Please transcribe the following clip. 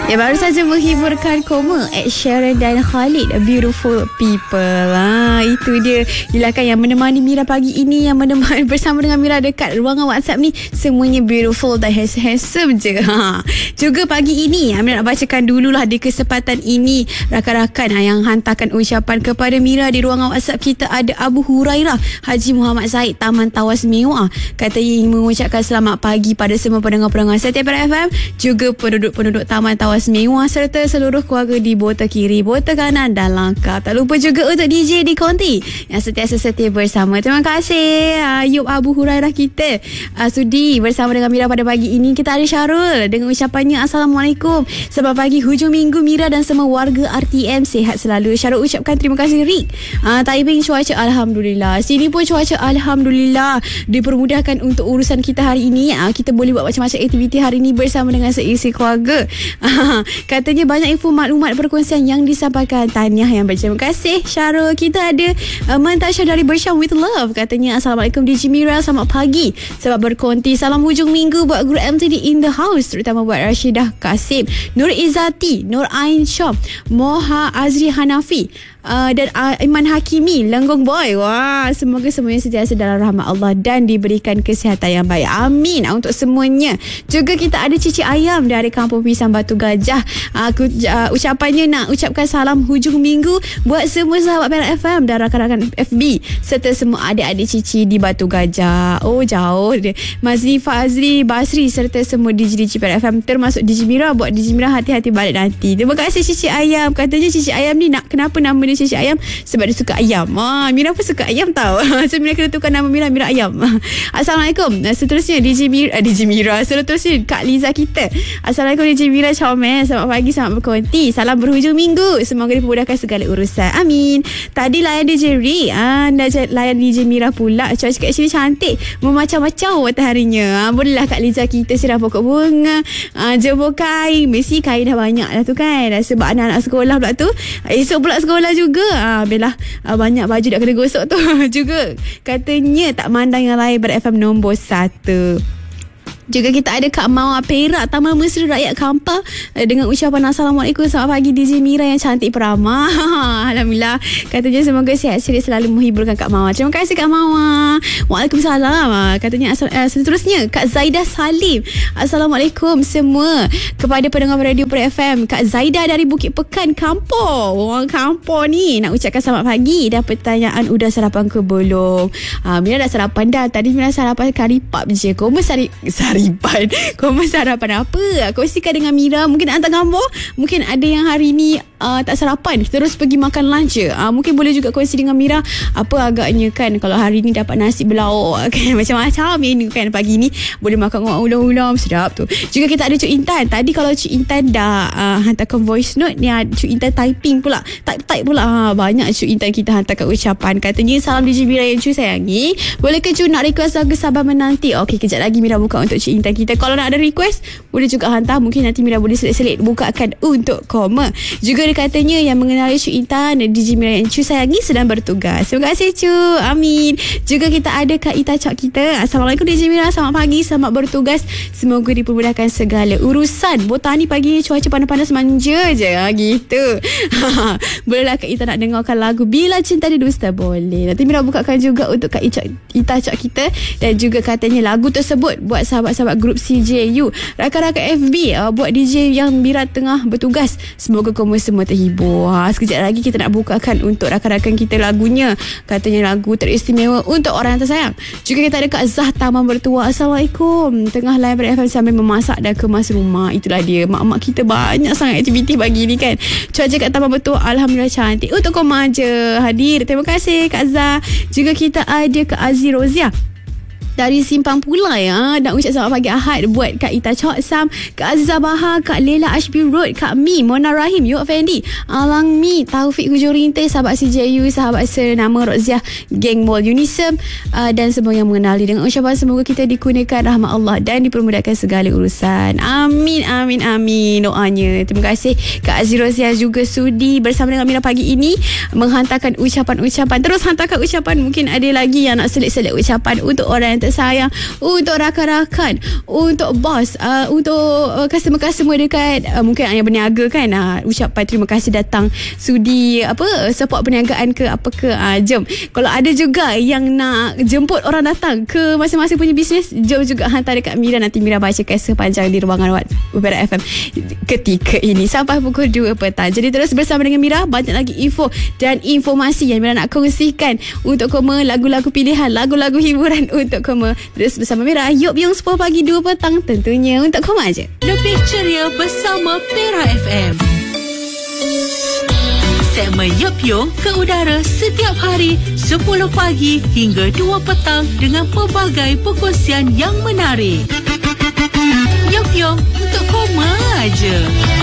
Ya, baru saja menghiburkan Koma, Ed Sheeran dan Khalid, Beautiful People. Itu dia. Yelah kan yang menemani Mira pagi ini, yang menemani bersama dengan Mira dekat ruangan WhatsApp ni, semuanya beautiful dan handsome je. Juga pagi ini Mira nak bacakan dululah di kesempatan ini rakan-rakan yang hantarkan ucapan kepada Mira di ruangan WhatsApp kita. Ada Abu Hurairah Haji Muhammad Said, Taman Tawas Mewah. Katanya ingin mengucapkan selamat pagi pada semua pendengar-pendengar setiap FM, juga penduduk-penduduk Taman Tawas Mewah serta seluruh keluarga di Bota Kiri, Bota Kanan dan Langkap. Tak lupa juga untuk DJ di Konti yang sentiasa setia bersama. Terima kasih Ayub Abu Hurairah kita sudi bersama dengan Mira pada pagi ini. Kita ada Syarul dengan ucapannya, Assalamualaikum, selamat pagi, hujung minggu Mira dan semua warga RTM sihat selalu. Syarul ucapkan terima kasih Rick. Taiping cuaca Alhamdulillah, sini pun cuaca Alhamdulillah dipermudahkan untuk urusan kita hari ini. Kita boleh buat macam-macam aktiviti hari ini bersama dengan seisi keluarga. Katanya banyak info maklumat perkongsian yang disampaikan. Tahniah yang berterima kasih Syarul. Kita ada Mantasha dari Bersyam with Love. Katanya Assalamualaikum DJ Mira, selamat pagi, selamat berkonti, salam hujung minggu buat guru MTD in the house, terutama buat Rashidah Kasim, Nur Izzati, Nur Ain Syam, Moha Azri Hanafi dan Iman Hakimi, Lenggong Boy. Wah, semoga semuanya sentiasa dalam rahmat Allah dan diberikan kesihatan yang baik. Amin untuk semuanya. Juga kita ada Cici Ayam dari Kampung Pisang Batu Gajah. Ucapannya nak ucapkan salam hujung minggu buat semua sahabat Perak FM dan rakan-rakan FB serta semua adik-adik Cici di Batu Gajah. Oh, jauh dia. Mazli Fazli Basri serta semua DJ Perak FM, termasuk DJ Mira. Buat DJ Mira hati-hati balik nanti. Terima kasih Cici Ayam. Katanya Cici Ayam ni kenapa nama dia Cici Ayam? Sebab dia suka ayam. Mira pun suka ayam tau. So Mira kena tukar nama Mira Ayam. Assalamualaikum. Seterusnya DJ Mira. Seterusnya Kak Liza kita. Assalamualaikum DJ Mira, comel, selamat pagi, selamat berkonti, salam berhujung minggu, semoga dipermudahkan segala urusan. Amin. Tadi layan DJ Ri, layan DJ Mira pula. Cuaca kat sini cantik, memacam-macam mataharinya. Bolehlah Kak Liza kita siram pokok bunga, jemur kain. Mesti kain dah banyak dah tu kan, sebab anak-anak sekolah pula tu. Esok pula sekolah juga, belah banyak baju dah kena gosok tu. Juga katanya tak mandang yang lain ber-FM nombor 1. Juga kita ada Kak Mawa Perak, Taman Mesra Rakyat Kampar, dengan ucapan Assalamualaikum, selamat pagi DJ Mira yang cantik peramah. Alhamdulillah. Katanya semoga sihat sedia selalu menghiburkan Kak Mawa. Terima kasih Kak Mawa. Waalaikumsalam. Katanya seterusnya Kak Zaidah Salim. Assalamualaikum semua kepada pendengar radio Pro FM. Kak Zaidah dari Bukit Pekan Kampor. Orang Kampor ni nak ucapkan selamat pagi. Dan pertanyaan, udah sarapan ke belum? Mira dah sarapan dah. Tadi Mira sarapan kari pap je. Kau sarapan apa? Kongsikan dengan Mira. Mungkin hantar gambar. Mungkin ada yang hari ni tak sarapan, terus pergi makan lunch je. Mungkin boleh juga kongsi dengan Mira apa agaknya kan, kalau hari ni dapat nasi belauk kan, macam-macam menu kan. Pagi ni boleh makan ulam-ulam sedap tu. Juga kita ada Cik Intan. Tadi kalau Cik Intan dah hantarkan voice note ni, Cik Intan typing pula, type pula. Banyak Cik Intan kita hantarkan ucapan. Katanya salam DJ Mira yang cu sayangi, boleh ke cu nak request lagu Sabar Menanti? Okey, kejap lagi Mira buka untuk Cik Intan kita. Kalau nak ada request boleh juga hantar, mungkin nanti Mira boleh selit-selit bukakan untuk Koma. Juga dia katanya yang mengenali Cik Intan dan DJ Mira yang cu sayangi sedang bertugas. Terima kasih cu. Amin. Juga kita ada Kak Ita Cak kita. Assalamualaikum DJ Mira, selamat pagi, selamat bertugas, semoga dipermudahkan segala urusan. Botani pagi ni cuaca panas-panas manja je gitu. Bolehlah Kak Ita nak dengarkan lagu Bila Cinta Didusta? Boleh. Nanti Mira bukakan juga untuk Kak Ita Cak kita. Dan juga katanya lagu tersebut buat sahabat-sahabat grup CJU, rakan-rakan FB, buat DJ yang Mira tengah bertugas. Semoga kamu semua terhibur. Sekejap lagi kita nak bukakan untuk rakan-rakan kita lagunya. Katanya lagu teristimewa untuk orang yang tersayang. Juga kita ada Kak Zah Taman Bertua. Assalamualaikum. Tengah live FM sambil memasak dan kemas rumah. Itulah dia, mak-mak kita banyak sangat aktiviti pagi ni kan. Cuaca kat Taman Bertua Alhamdulillah cantik. Untuk Koma je hadir. Terima kasih Kak Zah. Juga kita ada Kak Aziz Rozia dari Simpang Pulai. Nak ucap selamat pagi Ahad buat Kak Ita Chok Sam, Kak Azizah Bahar, Kak Lela Ashby Road, Kak Mi, Mona Rahim, Yuk Fendi, Alang Mi, Taufik Hujur Rintai, sahabat CJU, sahabat senama Roziah, geng Mall Unisem, dan semua yang mengenali. Dengan ucapan semoga kita dikurniakan rahmat Allah dan dipermudahkan segala urusan. Amin, amin, amin doanya. Terima kasih Kak Aziz Rozia juga sudi bersama dengan Mira pagi ini menghantarkan ucapan-ucapan. Terus hantarkan ucapan. Mungkin ada lagi yang nak selit-selit ucapan untuk orang yang tersayang, untuk rakan-rakan, untuk bos, untuk customer-customer dekat mungkin yang berniaga kan, ucapan terima kasih datang sudi support perniagaan ke apa ke. Jom, kalau ada juga yang nak jemput orang datang ke masing-masing punya bisnes, jom juga hantar dekat Mira. Nanti Mira bacakan sepanjang di ruangan Berak FM ketika ini sampai pukul 2 petang. Jadi terus bersama dengan Mira, banyak lagi info dan informasi yang Mira nak kongsikan untuk koma, lagu-lagu pilihan, lagu-lagu hiburan untuk koma. Terus bersama Mira, Yop Yung 10 pagi 2 petang, tentunya untuk koma je. Lebih ceria bersama Berak FM. Segmen Yop Yung ke udara setiap hari 10 pagi hingga 2 petang dengan pelbagai perkongsian yang menarik. Yop Yung untuk koma aja.